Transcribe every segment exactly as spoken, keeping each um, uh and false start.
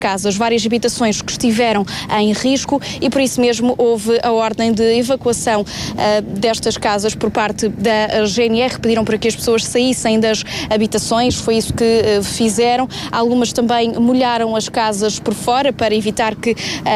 casas, várias habitações que estiveram em risco e por isso mesmo houve a ordem de evacuação uh, destas casas por parte da G N R. Pediram para que as pessoas saíssem das habitações, foi isso que uh, fizeram. Algumas também molharam as casas por fora para evitar que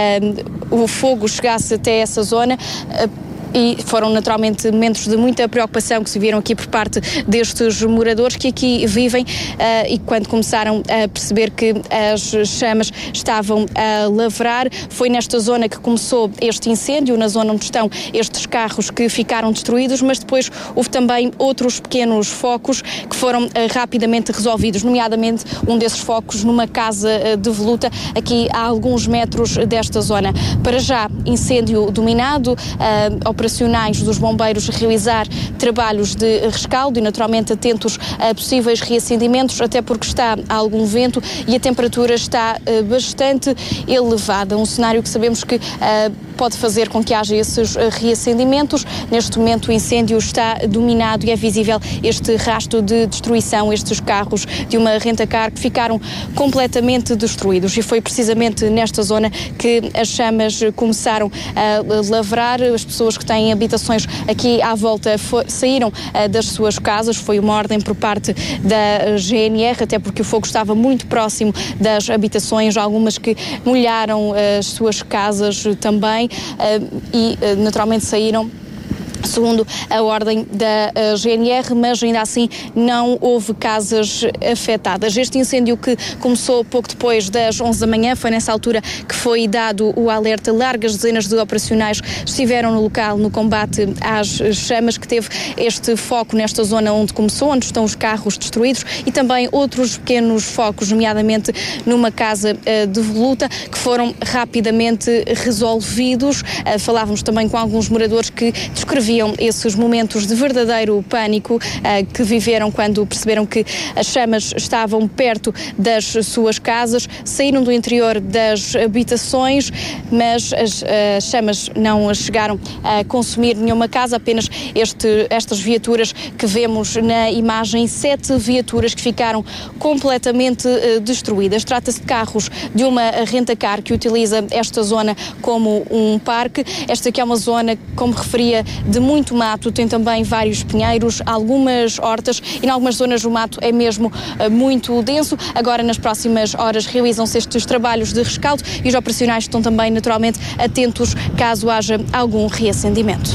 uh, o fogo chegasse até essa zona. Uh, E foram naturalmente momentos de muita preocupação que se viram aqui por parte destes moradores que aqui vivem uh, e quando começaram a perceber que as chamas estavam a lavrar, foi nesta zona que começou este incêndio, na zona onde estão estes carros que ficaram destruídos, mas depois houve também outros pequenos focos que foram uh, rapidamente resolvidos, nomeadamente um desses focos numa casa uh, de voluta aqui a alguns metros desta zona. Para já, incêndio dominado, uh, operacionais dos bombeiros realizar trabalhos de rescaldo e naturalmente atentos a possíveis reacendimentos, até porque está algum vento e a temperatura está uh, bastante elevada, um cenário que sabemos que uh, pode fazer com que haja esses uh, reacendimentos. Neste momento o incêndio está dominado e é visível este rastro de destruição, estes carros de uma rentacar que ficaram completamente destruídos e foi precisamente nesta zona que as chamas começaram a lavrar. As pessoas que têm em habitações aqui à volta foi, saíram uh, das suas casas, foi uma ordem por parte da G N R, até porque o fogo estava muito próximo das habitações, algumas que molharam uh, as suas casas também uh, e uh, naturalmente saíram segundo a ordem da uh, G N R, mas ainda assim não houve casas afetadas. Este incêndio que começou pouco depois das onze da manhã, foi nessa altura que foi dado o alerta. Largas dezenas de operacionais estiveram no local no combate às chamas, que teve este foco nesta zona onde começou, onde estão os carros destruídos, e também outros pequenos focos, nomeadamente numa casa uh, de voluta, que foram rapidamente resolvidos. Uh, falávamos também com alguns moradores que descreviam esses momentos de verdadeiro pânico uh, que viveram quando perceberam que as chamas estavam perto das suas casas, saíram do interior das habitações, mas as uh, chamas não chegaram a consumir nenhuma casa, apenas este, estas viaturas que vemos na imagem, sete viaturas que ficaram completamente uh, destruídas. Trata-se de carros de uma rentacar que utiliza esta zona como um parque. Esta aqui é uma zona, como referia, de muito mato, tem também vários pinheiros, algumas hortas e em algumas zonas o mato é mesmo uh, muito denso. Agora, nas próximas horas, realizam-se estes trabalhos de rescaldo e os operacionais estão também naturalmente atentos caso haja algum reacendimento.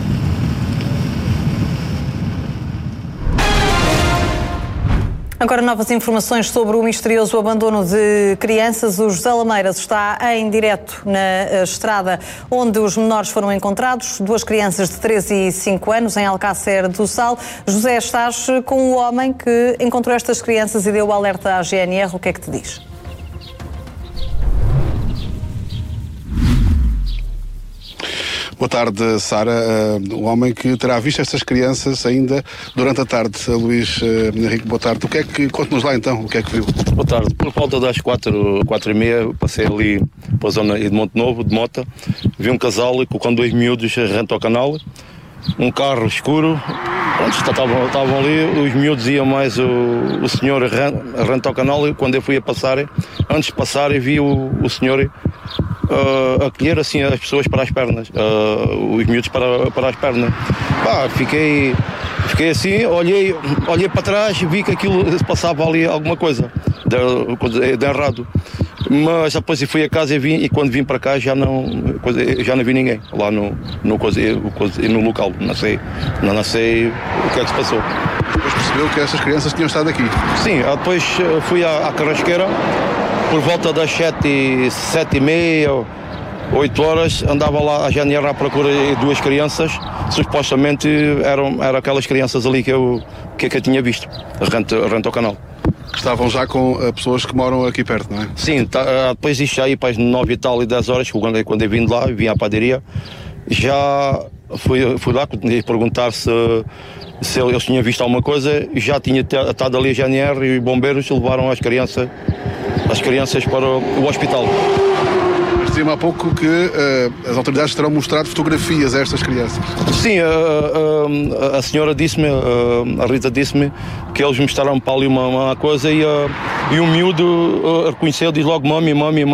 Agora novas informações sobre o misterioso abandono de crianças. O José Lameiras está em direto na estrada onde os menores foram encontrados, duas crianças de três e cinco anos em Alcácer do Sal. José, estás com o homem que encontrou estas crianças e deu o alerta à G N R. O que é que te diz? Boa tarde, Sara. Uh, o homem que terá visto estas crianças ainda durante a tarde. Uh, Luís uh, Henrique, boa tarde. O que é que, conte-nos lá então, o que é que viu? Boa tarde. Por volta das quatro, quatro e meia, passei ali para a zona de Monte Novo, de Mota, vi um casal com dois miúdos rente ao canal, um carro escuro, onde estavam, estavam ali, os miúdos iam mais o, o senhor rente ao canal, e quando eu fui a passar, antes de passar, vi o, o senhor Uh, a colher assim as pessoas para as pernas, uh, os miúdos para, para as pernas. Pá, fiquei, fiquei assim, olhei, olhei para trás e vi que aquilo passava ali alguma coisa de, de errado. Mas depois fui a casa e, vim, e quando vim para cá já não, já não vi ninguém lá no, no, no local. Não sei, não sei o que é que se passou. Depois percebeu que essas crianças tinham estado aqui? Sim, depois fui à, à carrasqueira. Por volta das sete, sete e meia, oito horas, andava lá a G N R à procura de duas crianças. Supostamente eram, eram aquelas crianças ali que eu, que, que eu tinha visto, rente, rente ao canal. Estavam já com uh, pessoas que moram aqui perto, não é? Sim, tá, depois disto aí para as nove e tal e dez horas, quando, quando eu vim de lá, vim à padaria, já fui, fui lá perguntar se, se eles tinham visto alguma coisa. Já tinha estado ali a G N R e bombeiros levaram as crianças as crianças para o hospital. Dizia-me há pouco que uh, as autoridades terão mostrado fotografias a estas crianças. Sim, a, a, a senhora disse-me, a, a Rita disse-me que eles mostraram para ali uma, uma coisa e, a, e o miúdo a, reconheceu, diz logo mami, mami, mami.